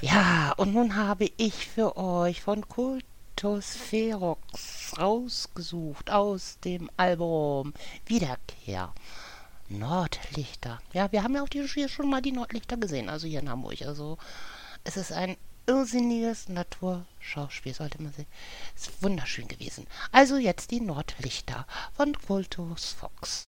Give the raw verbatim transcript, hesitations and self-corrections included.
Ja, und nun habe ich für euch von Kultus Ferox rausgesucht aus dem Album Wiederkehr. Nordlichter. Ja, wir haben ja auch die, hier schon mal die Nordlichter gesehen, also hier in Hamburg. Also es ist ein irrsinniges Naturschauspiel, sollte man sehen. Ist wunderschön gewesen. Also jetzt die Nordlichter von Kultus Fox.